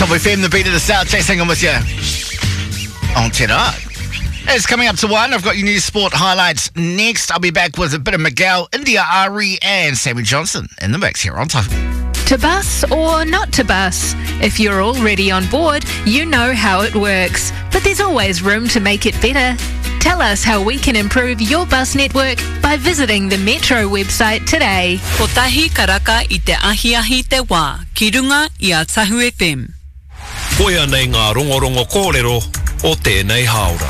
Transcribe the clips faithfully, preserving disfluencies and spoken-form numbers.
Top F M, the beat of the South, Jason on with you on Te Rā. It's coming up to one. I've got your news sport highlights next. I'll be back with a bit of Miguel, India Ari and Sammy Johnson in the mix here on Top. To bus or not to bus? If you're already on board, you know how it works. But there's always room to make it better. Tell us how we can improve your bus network by visiting the Metro website today. Ko tahi karaka I te ahi ahi te wā, ki runga I a Tahu F M. Koia nei ngā rongorongo kōrero o tēnei haora.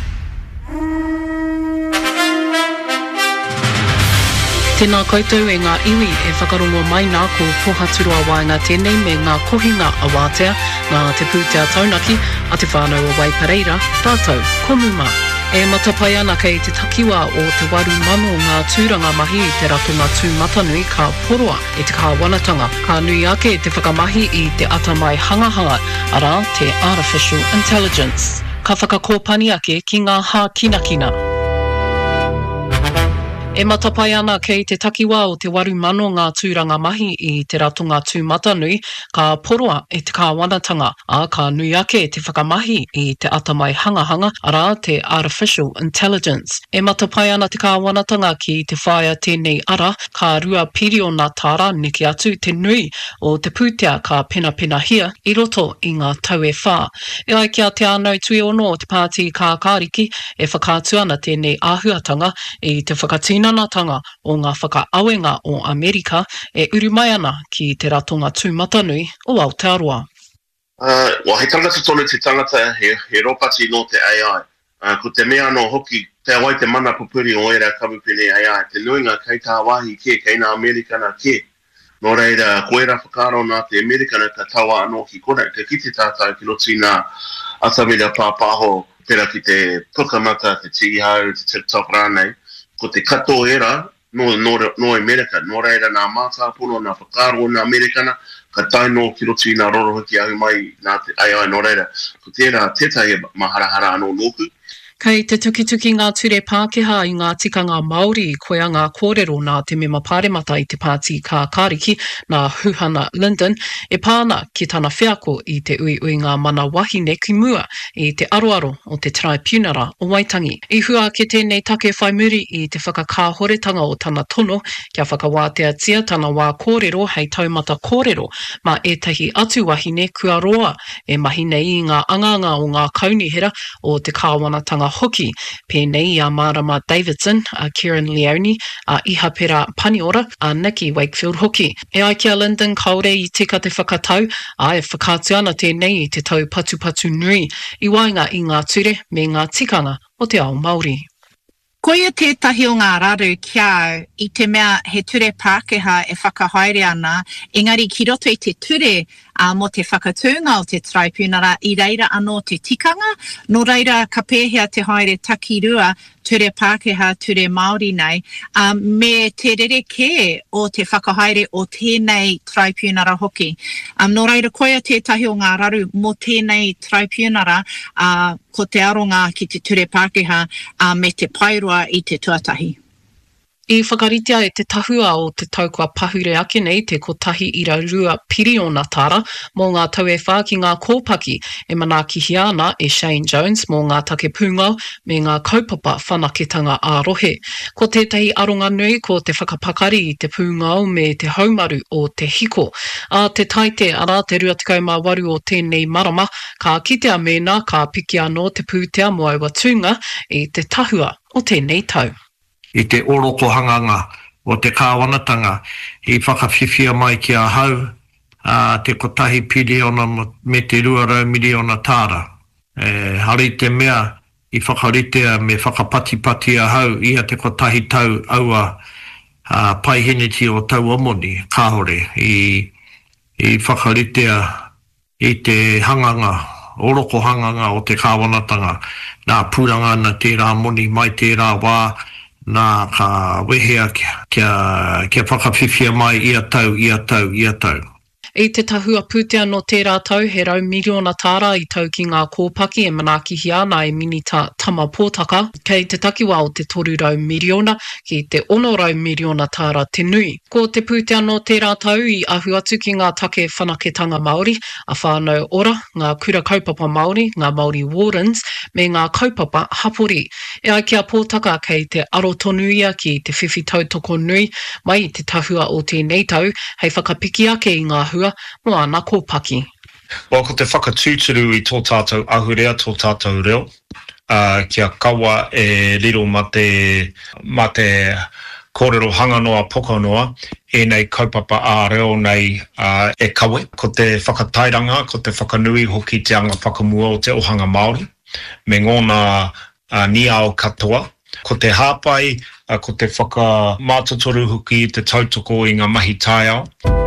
Tēnā koutou e ngā iwi e whakarongo mai nā ko pohaturua waenga tēnei me ngā kohinga a wātea, ngā te pūtea taunaki, a te whānau o Waipareira, tātou, komuma. E matapai ana kei te takiwa o te waru mano ngā tūranga mahi I te ratonga tūmatanui ka poroa e te kāwanatanga. Ka nui ake te whakamahi I te atamai hangahanga, ara te Artificial Intelligence. Ka whakakōpani ake ki ngā hā kinakina. E matapai ana kei te takiwa o te waru mano ngā tūranga mahi I te ratonga tūmatanui ka poroa e te kāwanatanga, a ka nui ake te whakamahi I te atamai hangahanga, ara te Artificial Intelligence. E matapai ana te kāwanatanga ki te whaia tēnei ara, ka rua piri o nā tāra niki atu te nui o te pūtea ka pena pena hia I roto I ngā tau e whā. E ai kia te anau tui ono o te pāti ka kāriki e whakātu ana tēnei āhuatanga I te whakatina tanga o ngā whakaawenga o Amerika e uru mai ana ki te ratonga tūmatanui o Aotearoa. Uh, wa he tangata tonu te tangata he, he ropati no te A I. Uh, ko te mea no hoki te awai te mana pupuri o era kamupene A I. Te nuinga kei tā wahi ke, kei nā Amerika na ke. No reira, koe ra whakaro nā te Amerika na ka tawa anō ki kona. Ke kiti tātai ki roti nā atamira pāpāho pera ki te pukamata, te tigihau, te TikTok rānei. Ko te kato era, no, no, no Amerika, no reira nā mātā pono, nā whakaro nā Amerikana, ka taino ki roti nā rorohiki ahu mai nā te A I no reira. Ko tērā tētai maharahara anō nōku. Kei te tukituki ngā ture Pākehā I ngā tikanga Māori koe a ngā kōrero nā te mema pāremata I te pāti ka kāriki nā Huhana Linden e pāna ki tana whiako I te ui ui ngā mana wahine ki mua I te aroaro o te Tribunara o Waitangi. I hua ke tēnei take whai muri I te whakakāhoretanga o tana tono kia whakawātea tia tana wā kōrero hei taumata kōrero ma etahi atu wahine kua roa e mahine I ngā anganga o ngā kaunihera o te kāwanatanga hoki, pēnei a Marama Davidson, a Kieran Leone, a Iha Pera Paniora, a Nikki Wakefield hoki. E ai kia Linden kaore I tika te whakatau, a e whakātu ana tēnei I te tau patu patu nui, I wainga I ngā ture me ngā tikanga o te ao Māori. Koia tētahi o ngā raru kia au I te mea he ture Pākehā e whakahaere ana, engari ki roto I te ture a mo te whakatūnga o te Tribunara I reira anō te tikanga, no reira ka pēhea te haere takirua ture Pākehā, ture Māori nei, um, me te rereke o te whakahaere o tēnei Tribunara hoki. Um, no reira koia tētahi o ngā raru mo tēnei Tribunara uh, ko te aronga ki te ture Pākehā uh, me te pairua I te tuatahi. I whakaritea e te tahua o te taukua pahure ake nei te kotahi ira rua piri o nā tāra mō ngā tau e whā ki ngā kōpaki e manakihi ana e Shane Jones mō ngā take pūngau me ngā kaupapa whanaketanga ārohe. Ko tētahi aronga nui ko te whakapakari I te pūngau me te haumaru o te hiko. A te taite ara te rua tekau mā waru o tēnei marama ka kitea mēnā ka piki anō te pūtea mo aua tūnga I te tahua o tēnei tau. I te oroko hanganga o te kāwanatanga I whakawhiwhia mai ki a hau uh, te kotahi piriona me te ruarau miliona tāra. E, hari te mea I whakaritea me whakapatipati a hau ia te kotahi tau aua uh, paiheneti o tau omoni kāhore I, I whakaritea I te hanganga, oroko hanganga o te kāwanatanga nā pūranga na tērā moni mai tērā wā nā ka wehea kia, kia, kia whakawhiwhia mai ia tau, ia tau, ia tau. I te tahua pūtea no tērā tau, he rau miliona tāra i tau ki ngā kōpaki e manakihi ana e minita tama pōtaka, kei te takiwa o te toru rau miliona ki te ono rau miliona tāra te nui. Ko te pūtea no tērā tau i ahu atu ki ngā take whanaketanga Māori, a whānau ora, ngā kura kaupapa Māori, ngā Māori Wardens, me ngā kaupapa hapori. E ai kia pōtaka kei te aro tonuia ki te whiwhi tautoko nui, mai i te tahua o tēnei tau, hei whakapiki ake i ngā hua, mo ana kōpaki. Well, ko te whakatūturu i tō tātou ahurea, tō tātou reo, uh, kia kawa e riro ma te, ma te kōrero hanganoa pokanoa, e nei kaupapa a reo nei uh, e kawe. Ko te whakatairanga, ko te whakanui hoki te anga whakamua o te ohanga Māori, me ngōna uh, niao katoa. Ko te hāpai, uh, ko te whakamātotoru hoki te tautoko i ngā mahi tāiao.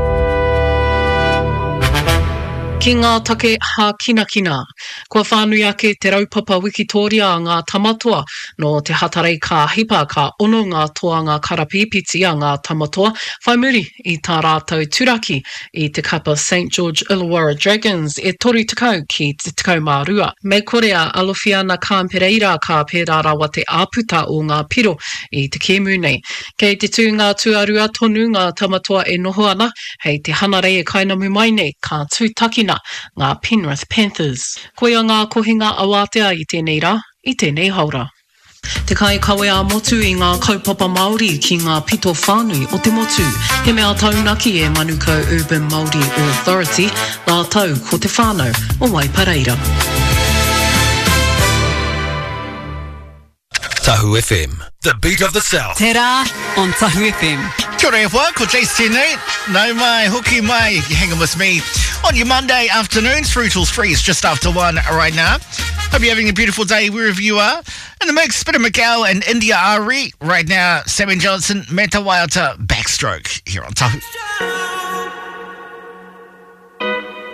Ki ngā take hā kina kina, kua whānui ake te raupapa Wikitoria a ngā tamatoa no te hatarei ka hipa ka ono ngā toanga karapipiti a ngā tamatoa, whai muri i tā rātou turaki i te kapa Saint George Illawarra Dragons e toru tekau ki te tekau mā rua. Me korea Alofiana Kāmpereira ka pērā rawa te āputa o ngā piro i te kēmu nei. Kei te tū ngā tuarua tonu ngā tamatoa e noho ana, hei te hanarei e kainamu mai nei ka tūtakina ngā Penrith Panthers. Koia ngā kohinga awatea i tēnei rā, i tēnei haura. Te kai kawe a motu i ngā kaupapa Māori ki ngā pito whānui o te motu. He mea taunaki e Manukau Urban Māori Authority, nā tau ko te whānau o Waipareira. Tahu F M, the beat of the South. Tērā on Tahu F M. Kia ora e wha, ko Jason Tēnei. Nau mai, hoki mai, you're hanging with me on your Monday afternoon through till three. It's just after one right now. Hope you're having a beautiful day wherever you are. In the mix, bit of Miguel and India Ari right now. Sammy Johnson, Meta Waiata, Backstroke here on Tahu.